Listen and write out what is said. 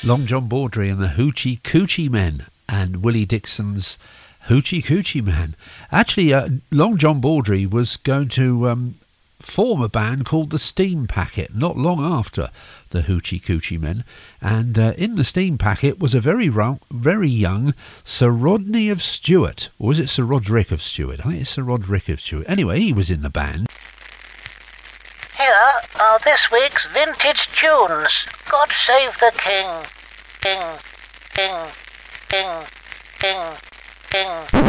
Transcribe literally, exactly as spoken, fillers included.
Long John Baldry and the Hoochie Coochie Men, and Willie Dixon's Hoochie Coochie Man. Actually, uh, Long John Baldry was going to um, form a band called the Steam Packet not long after the Hoochie Coochie Men, and uh, in the Steam Packet was a very ro- very young Sir Rodney of Stewart, or was it Sir Roderick of Stewart? I think it's Sir Roderick of Stewart. Anyway, he was in the band. Here are this week's vintage tunes. God save the King. King, King, King, King, King.